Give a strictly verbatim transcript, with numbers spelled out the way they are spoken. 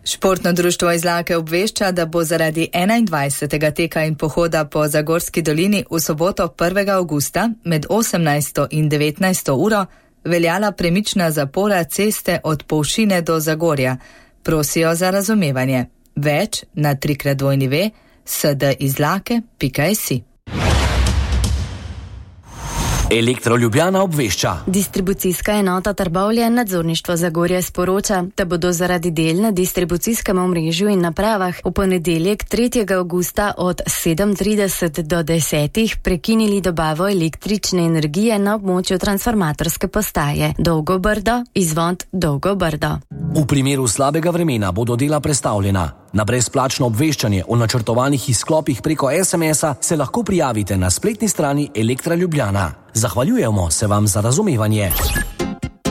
Športno društvo Izlake obvešča, da bo zaradi enaindvajsetega teka in pohoda po Zagorski dolini v soboto prvega avgusta med osemnajsto in devetnajsto uro veljala premična zapora ceste od Polšine do Zagorja. Prosijo za razumevanje. Več na trikrat dvojni ve s d izlake pika si. Elektro Ljubljana obvešča. Distribucijska enota Trbovlje nadzorništvo Zagorja sporoča, da bodo zaradi del na distribucijskem omrežju in napravah v ponedeljek tretjega avgusta od sedem trideset do desetih prekinili dobavo električne energije na območju transformatorske postaje Dolgo Brdo, izvod Dolgo Brdo. V primeru slabega vremena bodo dela prestavljena. Na brezplačno obveščanje o načrtovanih izklopih preko es em es-a se lahko prijavite na spletni strani Elektra Ljubljana. Zahvaljujemo se vam za razumevanje.